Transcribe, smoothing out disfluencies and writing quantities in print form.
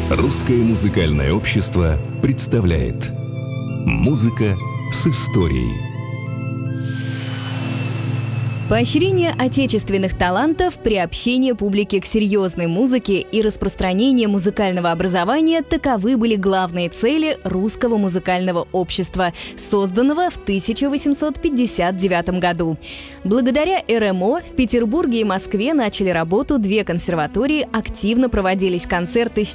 Русское музыкальное общество представляет «Музыка с историей». Поощрение отечественных талантов, приобщение публики к серьезной музыке и распространение музыкального образования – таковы были главные цели Русского музыкального общества, созданного в 1859 году. Благодаря РМО в Петербурге и Москве начали работу две консерватории, активно проводились концерты с